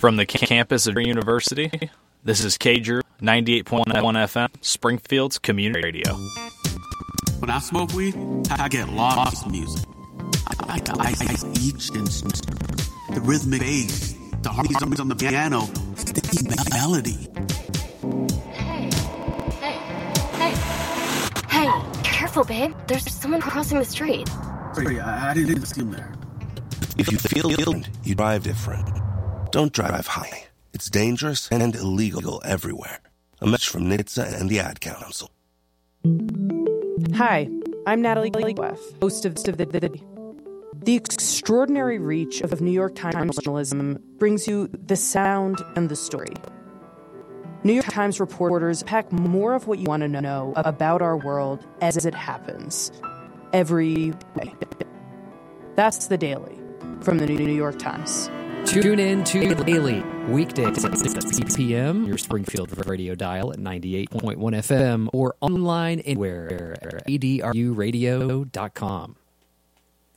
From the campus of University, this is KJER 98.1 FM, Springfield's community radio. When I smoke weed, I get lost in music. I each instrument, the rhythmic bass, the harmonies on the piano, the melody. Hey, careful, babe. There's someone crossing the street. Sorry, I didn't see him there. If you feel different, you drive different. Don't drive high. It's dangerous and illegal everywhere. A message from NHTSA and the Ad Council. Hi, I'm Natalie Gleff, host of The extraordinary reach of New York Times journalism brings you the sound and the story. New York Times reporters pack more of what you want to know about our world as it happens, every way. That's The Daily from the New York Times. Tune in to The Daily, weekdays at 6 p.m., your Springfield radio dial at 98.1 FM, or online anywhere at adruradio.com.